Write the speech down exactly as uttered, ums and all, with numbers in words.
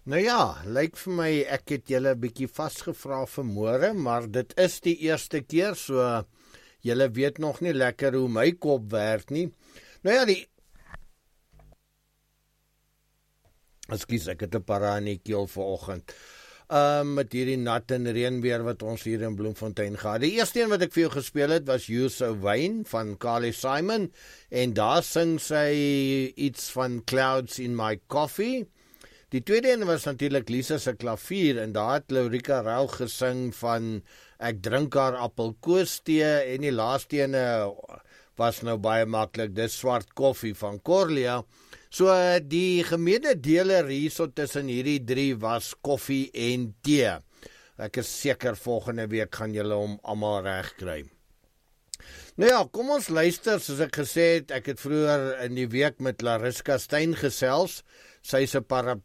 Nou ja, lyk vir my ek het julle 'n bietjie vasgevra vir môre, maar dit is die eerste keer, so julle weet nog nie lekker hoe my kop werk nie. Nou ja, die Ekskuus, ek het 'n para in die keel vanoggend. Um, met hierdie nat en reënweer wat ons hier in Bloemfontein gehad. Die eerste een wat ek vir jou gespeel het was You So Vain van Carly Simon, en daar sing sy iets van Clouds in My Coffee. Die tweede een was natuurlik Lisa se klavier, en daar het Laurika Rau gesing van Ek drink haar appelkoostee, en die laaste ene was nou baie maklik, Dis Swart Koffie van Corlia. So die gemededeler hierso tussen hierdie drie was koffie en tee. Ek is seker volgende week gaan julle hom almal reg kry. Nou ja, kom ons luister, soos ek gesê het, ek het vroeër in die week met Lariska Stein gesels. Sy is 'n para